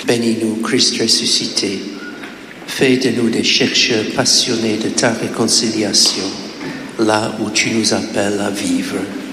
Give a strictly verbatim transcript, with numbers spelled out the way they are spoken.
Bénis-nous, Christ ressuscité. Fais de nous des chercheurs passionnés de ta réconciliation, là où tu nous appelles à vivre.